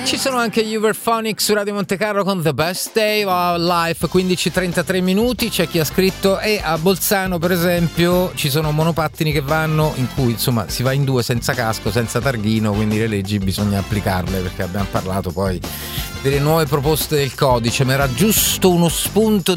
Ci sono anche gli Uberphonics su Radio Monte Carlo con The Best Day Life, 15:33 minuti. C'è chi ha scritto e a Bolzano per esempio ci sono monopattini che vanno in cui insomma si va in due senza casco, senza targhino, quindi le leggi bisogna applicarle, perché abbiamo parlato poi delle nuove proposte del codice, ma era giusto uno spunto